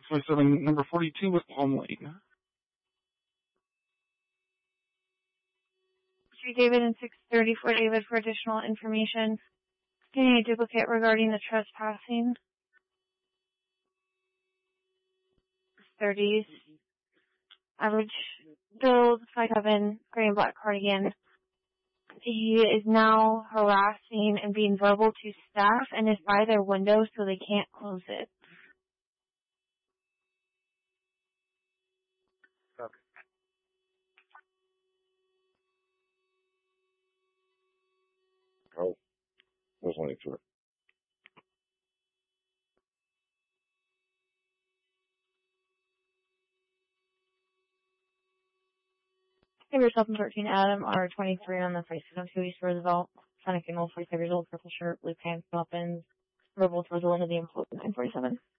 627, number 42 with Palm Lane. 3 David and 634 David for additional information. Getting a duplicate regarding the trespassing. 30s. Average build, 5'7", gray and black cardigan. He is now harassing and being verbal to staff and is by their window so they can't close it. Okay. Oh, there's only two. Hey, yourself and 13 Adam are 23 on the face of East Roosevelt. Sonic female, 45 years old, purple shirt, blue pants, weapons. Verbal towards the end of the employee, 947.